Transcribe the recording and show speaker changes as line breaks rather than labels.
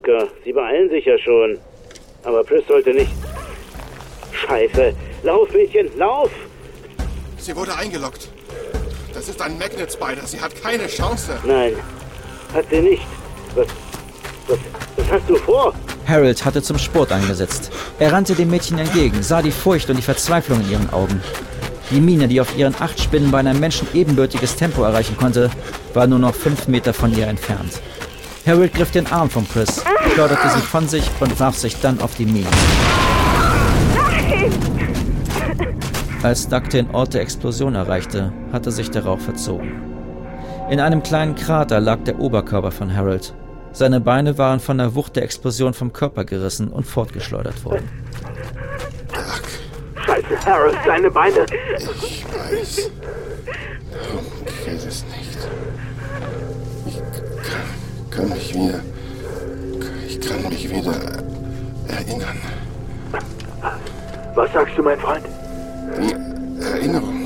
Edgar. Sie beeilen sich ja schon. Aber Pris sollte nicht... Scheiße. Lauf, Mädchen, lauf!
Sie wurde eingeloggt. Das ist ein Magnet Spider. Sie hat keine Chance.
Nein, hat sie nicht. Was hast du vor?
Harold hatte zum Sport angesetzt. Er rannte dem Mädchen entgegen, sah die Furcht und die Verzweiflung in ihren Augen. Die Mine, die auf ihren 8 Spinnen bei einem Menschen ebenbürtiges Tempo erreichen konnte, war nur noch 5 Meter von ihr entfernt. Harold griff den Arm von Pris, schleuderte sie von sich und warf sich dann auf die Mine. Als Doug den Ort der Explosion erreichte, hatte sich der Rauch verzogen. In einem kleinen Krater lag der Oberkörper von Harold. Seine Beine waren von der Wucht der Explosion vom Körper gerissen und fortgeschleudert worden.
Doug.
Scheiße, Harold, deine Beine.
Ich weiß. Darum geht es nicht. Ich kann mich wieder erinnern.
Was sagst du, mein Freund?
Die Erinnerung.